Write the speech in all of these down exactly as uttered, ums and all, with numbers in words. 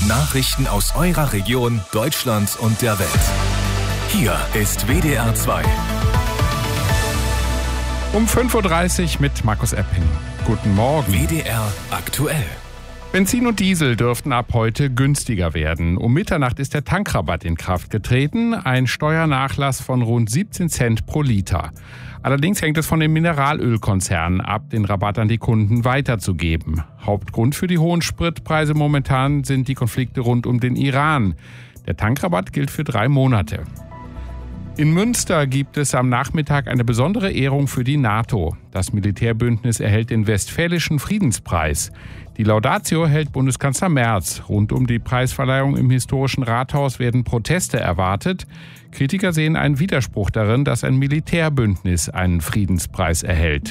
Nachrichten aus eurer Region, Deutschland und der Welt. Hier ist W D R zwei. Um fünf Uhr dreißig mit Markus Epping. Guten Morgen. W D R aktuell. Benzin und Diesel dürften ab heute günstiger werden. Um Mitternacht ist der Tankrabatt in Kraft getreten, ein Steuernachlass von rund siebzehn Cent pro Liter. Allerdings hängt es von den Mineralölkonzernen ab, den Rabatt an die Kunden weiterzugeben. Hauptgrund für die hohen Spritpreise momentan sind die Konflikte rund um den Iran. Der Tankrabatt gilt für drei Monate. In Münster gibt es am Nachmittag eine besondere Ehrung für die NATO. Das Militärbündnis erhält den Westfälischen Friedenspreis. Die Laudatio hält Bundeskanzler Merz. Rund um die Preisverleihung im historischen Rathaus werden Proteste erwartet. Kritiker sehen einen Widerspruch darin, dass ein Militärbündnis einen Friedenspreis erhält.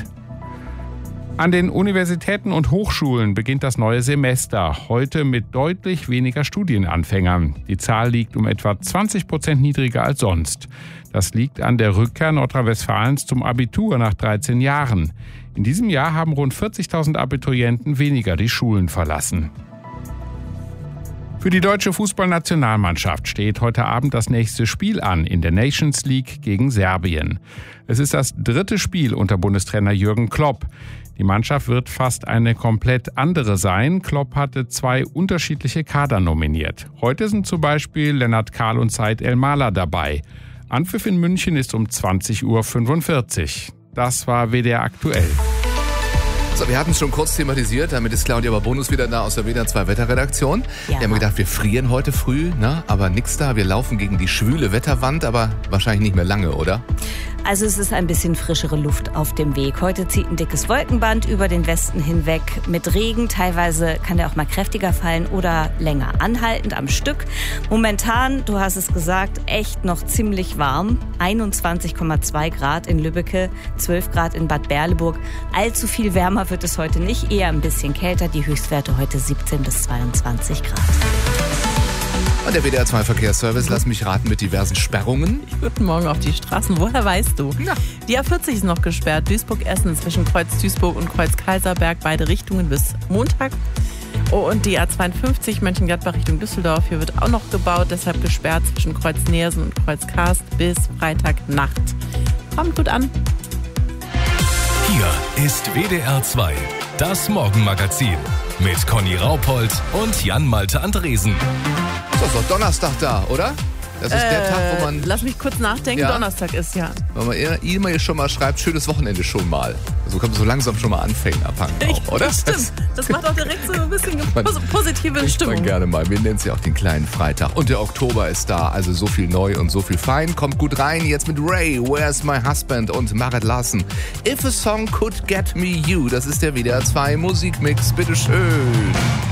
An den Universitäten und Hochschulen beginnt das neue Semester, heute mit deutlich weniger Studienanfängern. Die Zahl liegt um etwa zwanzig Prozent niedriger als sonst. Das liegt an der Rückkehr Nordrhein-Westfalens zum Abitur nach dreizehn Jahren. In diesem Jahr haben rund vierzigtausend Abiturienten weniger die Schulen verlassen. Für die deutsche Fußballnationalmannschaft steht heute Abend das nächste Spiel an in der Nations League gegen Serbien. Es ist das dritte Spiel unter Bundestrainer Jürgen Klopp. Die Mannschaft wird fast eine komplett andere sein. Klopp hatte zwei unterschiedliche Kader nominiert. Heute sind zum Beispiel Lennart Kahl und Said El-Mala dabei. Anpfiff in München ist um zwanzig Uhr fünfundvierzig. Das war W D R aktuell. So, wir hatten es schon kurz thematisiert, damit ist Claudia Babonus wieder da aus der W D R zwei Wetterredaktion. Ja. Wir haben gedacht, wir frieren heute früh, ne? Aber nix da. Wir laufen gegen die schwüle Wetterwand, aber wahrscheinlich nicht mehr lange, oder? Also es ist ein bisschen frischere Luft auf dem Weg. Heute zieht ein dickes Wolkenband über den Westen hinweg mit Regen. Teilweise kann der auch mal kräftiger fallen oder länger anhaltend am Stück. Momentan, du hast es gesagt, echt noch ziemlich warm. einundzwanzig Komma zwei Grad in Lübbecke, zwölf Grad in Bad Berleburg. Allzu viel wärmer wird es heute nicht, eher ein bisschen kälter. Die Höchstwerte heute siebzehn bis zweiundzwanzig Grad. Und der W D R zwei Verkehrsservice, lass mich raten, mit diversen Sperrungen. Guten Morgen auf die Straßen. Woher weißt du? Ja. Die A vierzig ist noch gesperrt. Duisburg-Essen zwischen Kreuz Duisburg und Kreuz Kaiserberg. Beide Richtungen bis Montag. Oh, und die A zweiundfünfzig Mönchengladbach Richtung Düsseldorf. Hier wird auch noch gebaut. Deshalb gesperrt zwischen Kreuz Neersen und Kreuz Karst bis Freitagnacht. Kommt gut an. Hier ist W D R zwei, das Morgenmagazin mit Conny Raupold und Jan-Malte Andresen. So, ist doch Donnerstag da, oder? Das ist äh, der Tag, wo man... Lass mich kurz nachdenken. Ja. Donnerstag ist, ja. Wenn man E-Mail schon mal schreibt, schönes Wochenende schon mal. So kann man so langsam schon mal anfangen, abhangen auch, oder? Das stimmt. Das macht auch direkt so ein bisschen positive Stimmung. Man gerne mal. Wir nennen es ja auch den kleinen Freitag. Und der Oktober ist da. Also so viel neu und so viel fein. Kommt gut rein. Jetzt mit Ray, Where's My Husband und Marit Larsen. If a Song Could Get Me You. Das ist der W D R zwei Musikmix. Bitteschön.